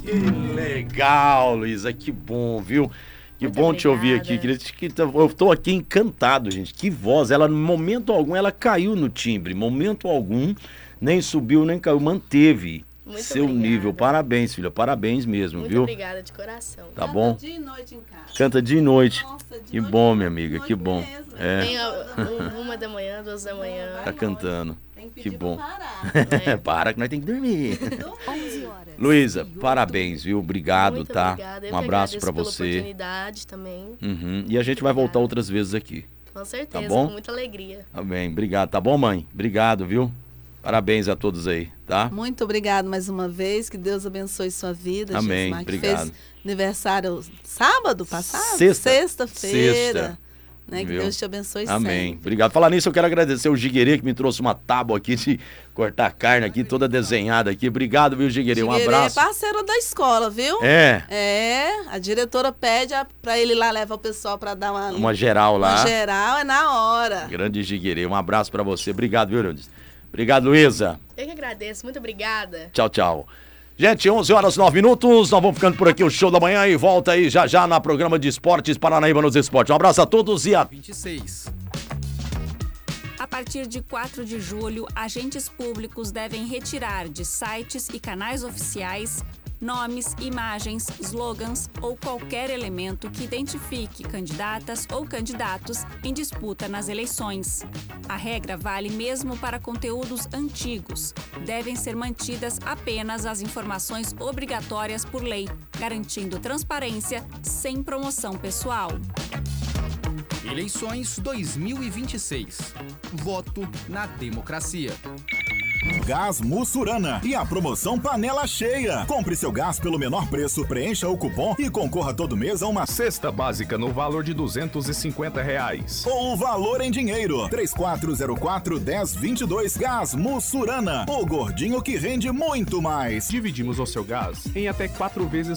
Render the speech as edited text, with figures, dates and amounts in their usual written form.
Que legal, Luísa, que bom, viu? Que Muito bom te ouvir aqui. Eu tô aqui encantado, gente. Que voz. Ela, em momento algum, ela caiu no timbre. Momento algum, nem subiu, nem caiu. Manteve seu nível. Parabéns, filha. Parabéns mesmo, muito viu? Muito obrigada, de coração. Tá bom? Canta dia e noite em casa. Canta dia e noite. Nossa, que bom, minha amiga. Que bom. Mesmo, Tem 1 da manhã, 2 da manhã. Tá cantando. Que bom. Para que nós temos que dormir. 11 horas. Luísa, parabéns, viu? Obrigado, muito tá? Obrigada. Um abraço pra pela você. Oportunidade também. E a gente vai voltar outras vezes aqui. Com certeza, tá bom? com muita alegria. Tá bem, obrigado. Tá bom, mãe? Obrigado, viu? Parabéns a todos aí, tá? Muito obrigado mais uma vez. Que Deus abençoe sua vida. Amém, Gismar, que obrigado. fez aniversário sábado passado? Sexta-feira. Sexta-feira. Né? Que Viu? Deus te abençoe Amém. sempre. Obrigado. Falar nisso, eu quero agradecer o Giguerê que me trouxe uma tábua aqui de cortar carne aqui, toda desenhada aqui. Obrigado, viu, Giguerê? Um abraço. É parceiro da escola, viu? É, a diretora pede pra ele lá levar o pessoal pra dar uma geral lá. Uma geral é na hora. Grande Giguerê. Um abraço pra você. Obrigado, viu, Leandro? Obrigado, Luísa. Eu que agradeço. Muito obrigada. Tchau, tchau. Gente, 11 horas 9 minutos, nós vamos ficando por aqui, o Show da Manhã, e volta aí já já na programa de esportes Paranaíba nos Esportes. Um abraço a todos e a 26. A partir de 4 de julho, agentes públicos devem retirar de sites e canais oficiais nomes, imagens, slogans ou qualquer elemento que identifique candidatas ou candidatos em disputa nas eleições. A regra vale mesmo para conteúdos antigos. Devem ser mantidas apenas as informações obrigatórias por lei, garantindo transparência sem promoção pessoal. Eleições 2026. Voto na democracia. Gás Mussurana e a promoção Panela Cheia. Compre seu gás pelo menor preço, preencha o cupom e concorra todo mês a uma cesta básica no valor de R$250. Ou o valor em dinheiro. 3404-1022. Gás Mussurana. O gordinho que rende muito mais. Dividimos o seu gás em até 4 vezes